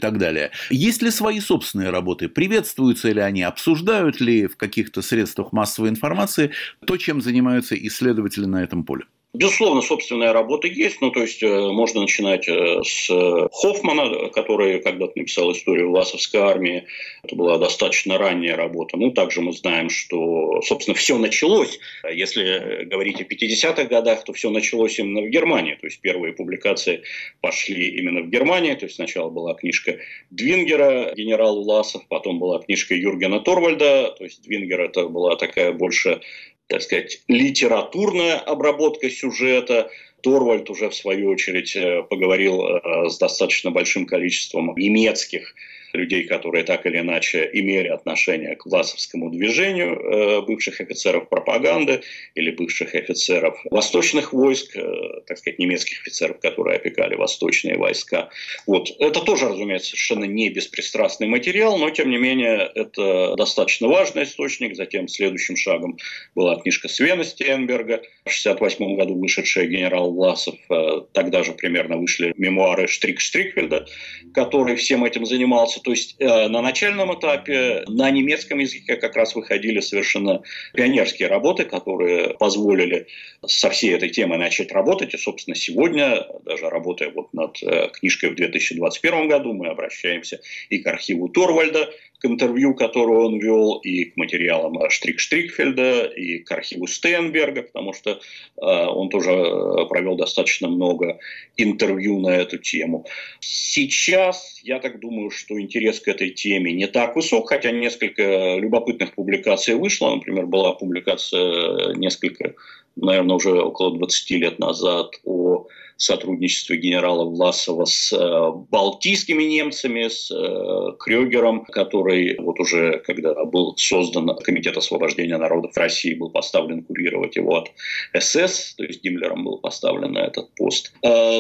так далее. Есть ли свои собственные работы? Приветствуются ли они? Обсуждают ли в каких-то средствах массовой информации то, чем занимаются исследователи на этом поле? Безусловно, собственная работа есть, то есть можно начинать с Хоффмана, который когда-то написал историю Власовской армии. Это была достаточно ранняя работа. Также мы знаем, что, собственно, все началось. Если говорить о 50-х годах, то все началось именно в Германии. То есть первые публикации пошли именно в Германии. То есть сначала была книжка Двингера «Генерал Власов», потом была книжка Юргена Торвальда. То есть Двингер это была такая больше, так сказать, литературная обработка сюжета. Торвальд уже, в свою очередь, поговорил с достаточно большим количеством немецких людей, которые так или иначе имели отношение к власовскому движению, бывших офицеров пропаганды или бывших офицеров восточных войск, так сказать, немецких офицеров, которые опекали восточные войска. Это тоже, разумеется, совершенно не беспристрастный материал, но, тем не менее, это достаточно важный источник. Затем следующим шагом была книжка Свена Стенберга, в 1968 году вышедшая «Генерал Власов». Тогда же примерно вышли мемуары Штрик-Штрикфельда, который всем этим занимался. То есть на начальном этапе на немецком языке как раз выходили совершенно пионерские работы, которые позволили со всей этой темой начать работать. И, собственно, сегодня, даже работая над книжкой в 2021 году, мы обращаемся и к архиву Торвальда, к интервью, которое он вел, и к материалам Штрик-Штрикфельда, и к архиву Стенберга, потому что он тоже провел достаточно много интервью на эту тему. Сейчас, я так думаю, что интерес к этой теме не так высок, хотя несколько любопытных публикаций вышло. Например, была публикация наверное, уже около 20 лет назад о сотрудничестве генерала Власова с балтийскими немцами, с Крёгером, который уже, когда был создан Комитет освобождения народов России, был поставлен курировать его от СС, то есть Гиммлером был поставлен на этот пост.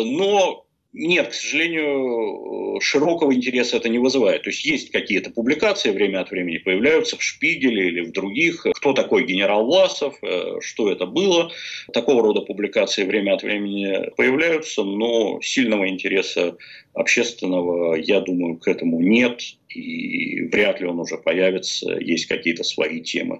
Но нет, к сожалению, широкого интереса это не вызывает. То есть есть какие-то публикации, время от времени появляются в «Шпигеле» или в других. Кто такой генерал Власов, что это было. Такого рода публикации время от времени появляются, но сильного интереса общественного, я думаю, к этому нет. И вряд ли он уже появится. Есть какие-то свои темы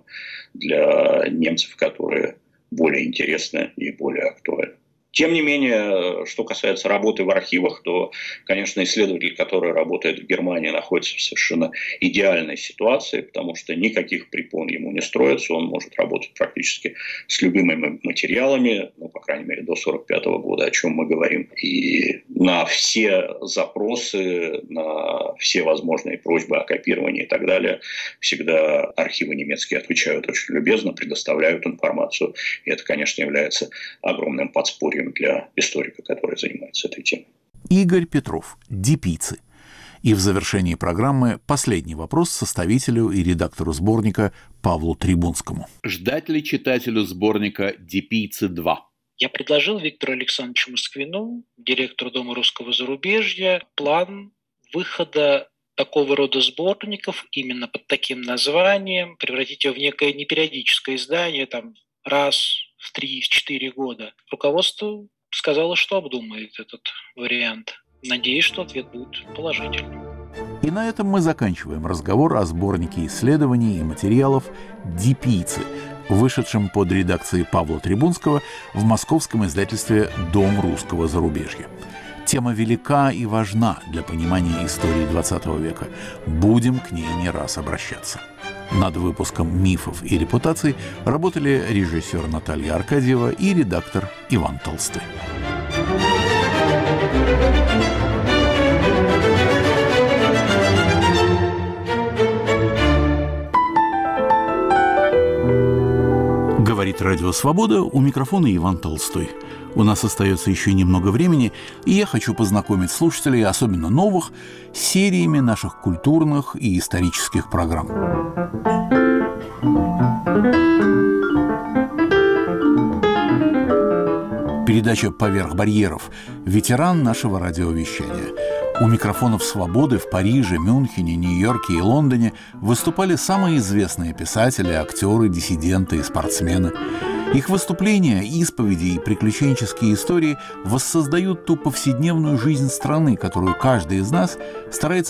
для немцев, которые более интересны и более актуальны. Тем не менее, что касается работы в архивах, то, конечно, исследователь, который работает в Германии, находится в совершенно идеальной ситуации, потому что никаких препон ему не строится, он может работать практически с любыми материалами, по крайней мере, до 1945 года, о чем мы говорим. И на все запросы, на все возможные просьбы о копировании и так далее, всегда архивы немецкие отвечают очень любезно, предоставляют информацию. И это, конечно, является огромным подспорьем для историка, который занимается этой темой. Игорь Петров, «Дипийцы». И в завершении программы последний вопрос составителю и редактору сборника Павлу Трибунскому. Ждать ли читателю сборника «Дипийцы-2»? Я предложил Виктору Александровичу Москвину, директору Дома русского зарубежья, план выхода такого рода сборников именно под таким названием, превратить его в некое непериодическое издание, раз в 3-4 года. Руководство сказало, что обдумает этот вариант. Надеюсь, что ответ будет положительным. И на этом мы заканчиваем разговор о сборнике исследований и материалов «Дипийцы», вышедшем под редакцией Павла Трибунского в московском издательстве «Дом русского зарубежья». Тема велика и важна для понимания истории XX века. Будем к ней не раз обращаться. Над выпуском «Мифов и репутаций» работали режиссер Наталья Аркадьева и редактор Иван Толстой. Говорит Радио Свобода, у микрофона Иван Толстой. У нас остается еще немного времени, и я хочу познакомить слушателей, особенно новых, с сериями наших культурных и исторических программ. Передача «Поверх барьеров». Ветеран нашего радиовещания. У микрофонов «Свободы» в Париже, Мюнхене, Нью-Йорке и Лондоне выступали самые известные писатели, актеры, диссиденты и спортсмены. Их выступления, исповеди и приключенческие истории воссоздают ту повседневную жизнь страны, которую каждый из нас старается